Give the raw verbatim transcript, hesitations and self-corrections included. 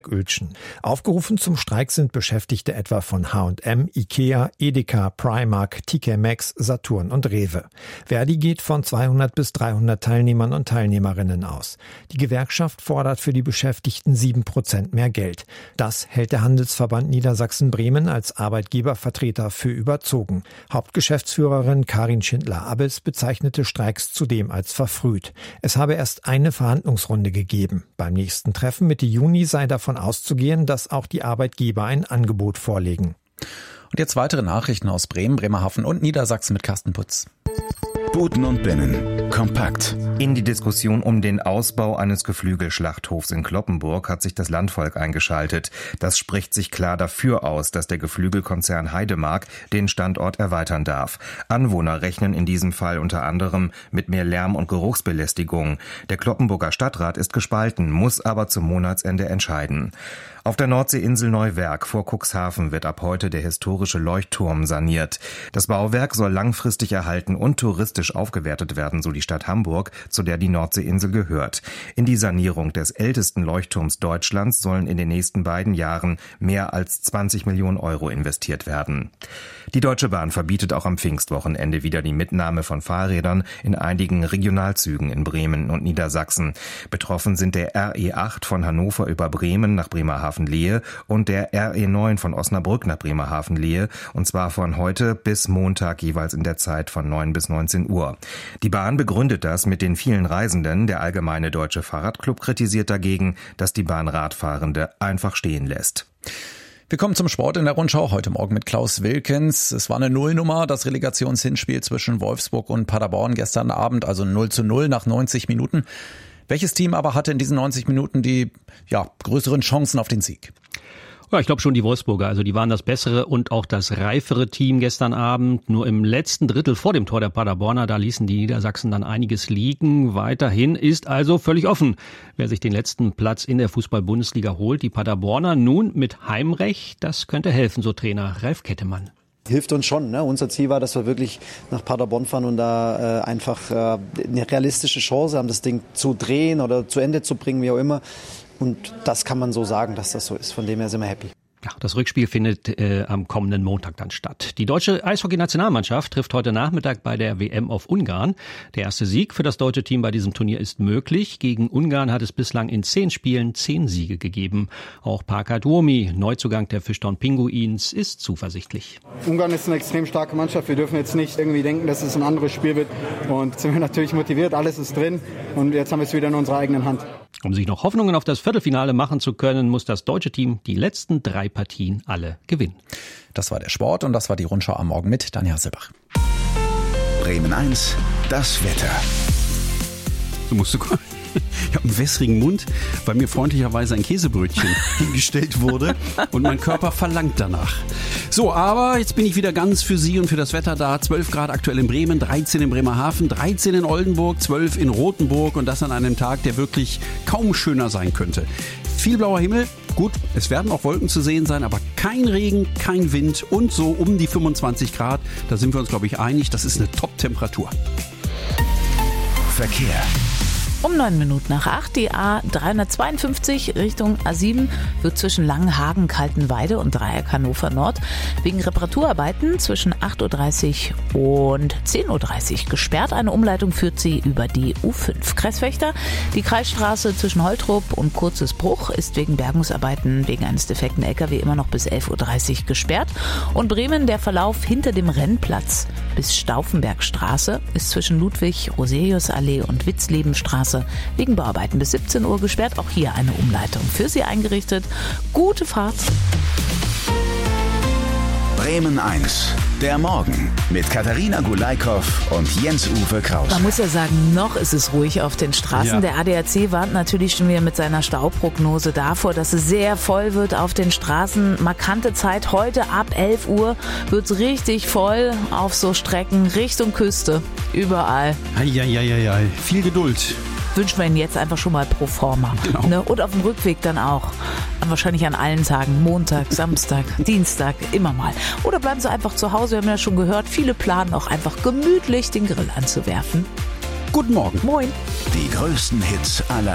Oeltschen. Aufgerufen zum Streik sind Beschäftigte etwa von H und M, Ikea, Edeka, Primark, T K Maxx, Saturn und Rewe. Verdi geht von zweihundert bis dreihundert Teilnehmern und Teilnehmerinnen aus. Die Gewerkschaft fordert für die Beschäftigten sieben Prozent mehr Geld. Das hält der Handelsverband Niedersachsen-Bremen als Arbeitgebervertreter für überzogen. Hauptgeschäftsführerin Karin Schindler-Abbes bezeichnete Streiks zudem als verfrüht. Es habe erst eine Verhandlungsrunde gegeben. Beim nächsten Treffen Mitte Juni sei davon auszugehen, dass auch die Arbeitgeber ein Angebot vorlegen. Und jetzt weitere Nachrichten aus Bremen, Bremerhaven und Niedersachsen mit Carsten Putz. Buten und Binnen. Kompakt. In die Diskussion um den Ausbau eines Geflügelschlachthofs in Cloppenburg hat sich das Landvolk eingeschaltet. Das spricht sich klar dafür aus, dass der Geflügelkonzern Heidemark den Standort erweitern darf. Anwohner rechnen in diesem Fall unter anderem mit mehr Lärm- und Geruchsbelästigung. Der Cloppenburger Stadtrat ist gespalten, muss aber zum Monatsende entscheiden. Auf der Nordseeinsel Neuwerk vor Cuxhaven wird ab heute der historische Leuchtturm saniert. Das Bauwerk soll langfristig erhalten und touristisch aufgewertet werden, so die Stadt Hamburg, zu der die Nordseeinsel gehört. In die Sanierung des ältesten Leuchtturms Deutschlands sollen in den nächsten beiden Jahren mehr als zwanzig Millionen Euro investiert werden. Die Deutsche Bahn verbietet auch am Pfingstwochenende wieder die Mitnahme von Fahrrädern in einigen Regionalzügen in Bremen und Niedersachsen. Betroffen sind der R E acht von Hannover über Bremen nach Bremerhaven-Lehe und der R E neun von Osnabrück nach Bremerhaven-Lehe, und zwar von heute bis Montag jeweils in der Zeit von neun bis neunzehn Uhr. Die Bahn begründet das mit den vielen Reisenden. Der Allgemeine Deutsche Fahrradclub kritisiert dagegen, dass die Bahn Radfahrende einfach stehen lässt. Wir kommen zum Sport in der Rundschau, heute Morgen mit Klaus Wilkens. Es war eine Nullnummer, das Relegationshinspiel zwischen Wolfsburg und Paderborn gestern Abend, also null zu null nach neunzig Minuten. Welches Team aber hatte in diesen neunzig Minuten die ja, größeren Chancen auf den Sieg? Ja, ich glaube schon die Wolfsburger. Also die waren das bessere und auch das reifere Team gestern Abend. Nur im letzten Drittel vor dem Tor der Paderborner, da ließen die Niedersachsen dann einiges liegen. Weiterhin ist also völlig offen, wer sich den letzten Platz in der Fußball-Bundesliga holt. Die Paderborner nun mit Heimrecht. Das könnte helfen, so Trainer Ralf Kettemann. Hilft uns schon. Ne? Unser Ziel war, dass wir wirklich nach Paderborn fahren und da äh, einfach äh, eine realistische Chance haben, das Ding zu drehen oder zu Ende zu bringen, wie auch immer. Und das kann man so sagen, dass das so ist. Von dem her sind wir happy. Ja, das Rückspiel findet äh, am kommenden Montag dann statt. Die deutsche Eishockey-Nationalmannschaft trifft heute Nachmittag bei der W M auf Ungarn. Der erste Sieg für das deutsche Team bei diesem Turnier ist möglich. Gegen Ungarn hat es bislang in zehn Spielen zehn Siege gegeben. Auch Parker Duomi, Neuzugang der Fischtown Pinguins, ist zuversichtlich. Ungarn ist eine extrem starke Mannschaft. Wir dürfen jetzt nicht irgendwie denken, dass es ein anderes Spiel wird. Und sind wir natürlich motiviert, alles ist drin. Und jetzt haben wir es wieder in unserer eigenen Hand. Um sich noch Hoffnungen auf das Viertelfinale machen zu können, muss das deutsche Team die letzten drei Partien alle gewinnen. Das war der Sport und das war die Rundschau am Morgen mit Daniel Hasselbach. Bremen eins, das Wetter. Du musst gucken. Ich habe einen wässrigen Mund, weil mir freundlicherweise ein Käsebrötchen gestellt wurde und mein Körper verlangt danach. So, aber jetzt bin ich wieder ganz für Sie und für das Wetter da. zwölf Grad aktuell in Bremen, dreizehn in Bremerhaven, dreizehn in Oldenburg, zwölf in Rothenburg und das an einem Tag, der wirklich kaum schöner sein könnte. Viel blauer Himmel, gut, es werden auch Wolken zu sehen sein, aber kein Regen, kein Wind und so um die fünfundzwanzig Grad. Da sind wir uns, glaube ich, einig, das ist eine Top-Temperatur. Verkehr. Um neun Minuten nach acht, die A dreihundertzweiundfünfzig Richtung A sieben wird zwischen Langenhagen, Kaltenweide und Dreieck Hannover Nord wegen Reparaturarbeiten zwischen acht Uhr dreißig und zehn Uhr dreißig gesperrt. Eine Umleitung führt sie über die U fünf. Kreiswächter, die Kreisstraße zwischen Holtrup und Kurzes Bruch ist wegen Bergungsarbeiten wegen eines defekten L K W immer noch bis elf Uhr dreißig gesperrt. Und Bremen, der Verlauf hinter dem Rennplatz bis Stauffenbergstraße ist zwischen Ludwig, Roseliusallee und Witzlebenstraße wegen Bauarbeiten bis siebzehn Uhr gesperrt. Auch hier eine Umleitung für Sie eingerichtet. Gute Fahrt. Bremen eins, der Morgen mit Katharina Gulaikow und Jens-Uwe Kraus. Man muss ja sagen, noch ist es ruhig auf den Straßen. Ja. Der A D A C warnt natürlich schon wieder mit seiner Stauprognose davor, dass es sehr voll wird auf den Straßen. Markante Zeit, heute ab elf Uhr wird es richtig voll auf so Strecken Richtung Küste. Überall. Eieieiei, viel Geduld. Wünschen wir Ihnen jetzt einfach schon mal pro forma. Genau. Ne? Und auf dem Rückweg dann auch. Wahrscheinlich an allen Tagen. Montag, Samstag, Dienstag, immer mal. Oder bleiben Sie einfach zu Hause. Wir haben ja schon gehört, viele planen auch einfach gemütlich den Grill anzuwerfen. Guten Morgen. Moin. Die größten Hits aller